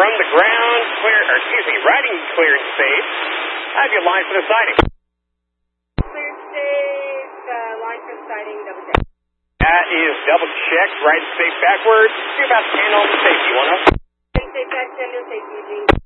from the ground clear, or excuse me, riding clearance safe. I have your line for the sighting. Clearance safe, line for the sighting, double check. That is double check, riding safe backwards. Do about 10 on the safety, 1-0. Safe back, 10 to safety, Eugene.